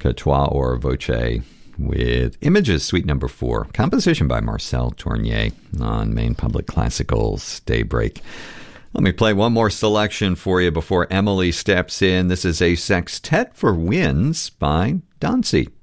Catois or Voce with Images, Suite Number 4. Composition by Marcel Tournier on Maine Public Classical's Daybreak. Let me play one more selection for you before Emily steps in. This is a sextet for winds by Donsey.